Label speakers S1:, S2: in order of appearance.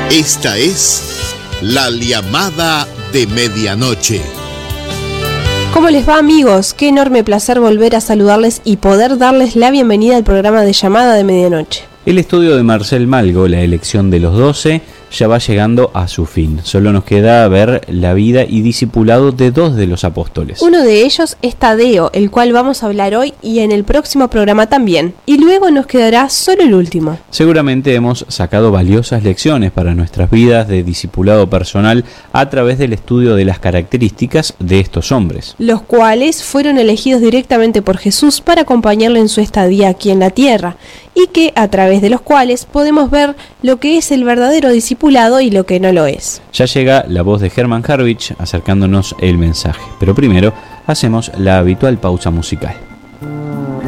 S1: Esta es La Llamada de Medianoche.
S2: ¿Cómo les va, amigos? Qué enorme placer volver a saludarles y poder darles la bienvenida al programa de Llamada de Medianoche.
S3: El estudio de Marcel Malgo, la elección de los 12, ya va llegando a su fin. Solo nos queda ver la vida y discipulado de dos de los apóstoles.
S2: Uno de ellos es Tadeo, el cual vamos a hablar hoy y en el próximo programa también. Y luego nos quedará solo el último.
S3: Seguramente hemos sacado valiosas lecciones para nuestras vidas de discipulado personal a través del estudio de las características de estos hombres,
S2: los cuales fueron elegidos directamente por Jesús para acompañarle en su estadía aquí en la tierra, y que a través de los cuales podemos ver lo que es el verdadero discipulado y lo que no lo es.
S3: Ya llega la voz de Hermann Harwich acercándonos el mensaje, pero primero hacemos la habitual pausa musical.